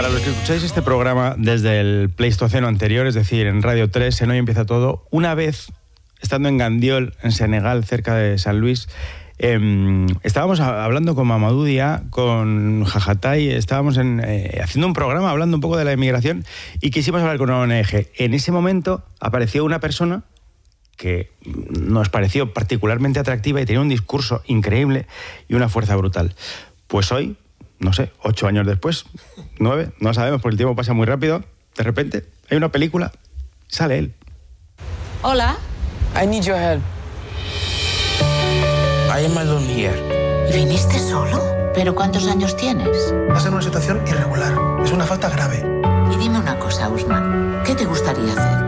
Para los que escucháis este programa desde el Pleistoceno anterior, es decir, en Radio 3, en Hoy Empieza Todo, una vez, estando en Gandiol, en Senegal, cerca de San Luis, estábamos hablando con Mamadou Dia, con Jajatay, estábamos haciendo un programa hablando un poco de la inmigración y quisimos hablar con una ONG. En ese momento apareció una persona que nos pareció particularmente atractiva y tenía un discurso increíble y una fuerza brutal. Pues hoy, no sé, 8 años después, 9, no sabemos porque el tiempo pasa muy rápido, de repente hay una película, sale él. Hola. I need your help. I am alone here. ¿Viniste solo? ¿Pero cuántos años tienes? Estás en una situación irregular. Es una falta grave. Y dime una cosa, Usman. ¿Qué te gustaría hacer?